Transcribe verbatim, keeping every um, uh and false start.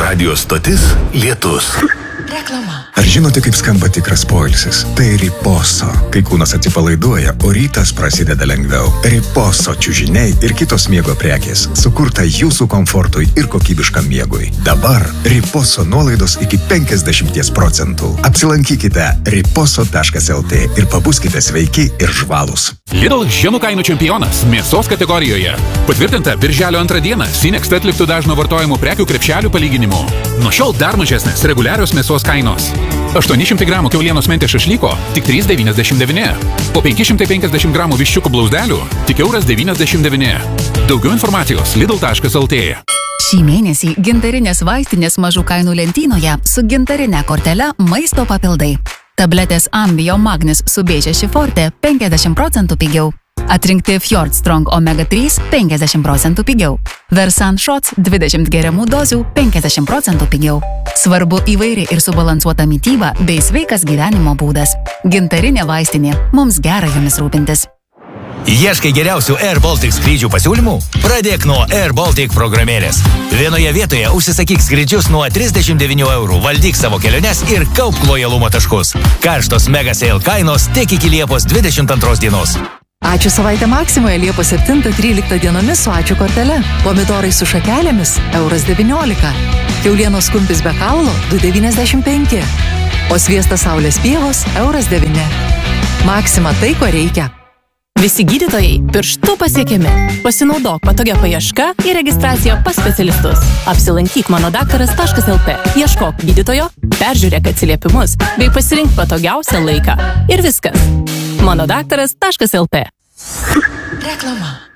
Radio stotis Lietus. Reklama. Ar žinote, kaip skamba tikras poilsis? Tai Riposo. Kai kūnas atsipalaiduoja, o rytas prasideda lengviau. Riposo čiužiniai ir kitos miego prekės. Sukurta jūsų komfortui ir kokybiškam miegui. Dabar Riposo nuolaidos iki penkiasdešimt procentų. Apsilankykite riposo taškas lt ir pabuskite sveiki ir žvalūs. Lidl žemų kainų čempionas mėsos kategorijoje. Patvirtinta birželio antrą dieną Sinext atliktų dažno vartojimo prekių krepšelių palyginimu. Nuo šiol dar mažesnės reguliarios mėsos kainos. aštuoni šimtai gramų kiaulienos mentės šašlyko tik trys devyniasdešimt devyni. Po penki šimtai penkiasdešimt gramų viščiukų blauzdelių tik euras devyniasdešimt devyni. Daugiau informacijos lidl taškas lt. Šį mėnesį gintarinės vaistinės mažų kainų lentynoje su gintarine kortele maisto papildai. Tabletės Ambio Magnis su B šeši Forte penkiasdešimt procentų pigiau. Atrinkti Fjord Strong Omega trys penkiasdešimt procentų pigiau. Versan Shots dvidešimt geriamų dozių penkiasdešimt procentų pigiau. Svarbu įvairi ir subalansuota mityba bei sveikas gyvenimo būdas. Gintarinė vaistinė. Mums gera jomis rūpintis. Ieškai geriausių Air Baltic skrydžių pasiūlymų? Pradėk nuo Air Baltic programėlės. Vienoje vietoje užsisakyk skrydžius nuo trisdešimt devynių eurų, valdyk savo keliones ir kaupk lojalumo taškus. Karštos mega sale kainos tik iki Liepos dvidešimt antros dienos. Ačiū savaitę Maksimoje Liepos septintą tryliktą dienomis su ačiū kortele. Pomidorai su šakelėmis euras devyniolika. Kiaulienos kumpis be kaulo du devyniasdešimt penki. O sviestas saulės pievos euras devyni. Maksima tai, ko reikia. Visi gydytojai pirštų pasiekiami. Pasinaudok patogia paieška ir registracija pas specialistus. Apsilankyk mano daktaras taškas lt. Ieškok gydytojo, peržiūrėk atsiliepimus bei pasirink patogiausią laiką. Ir viskas. mano daktaras taškas lt. Reklama.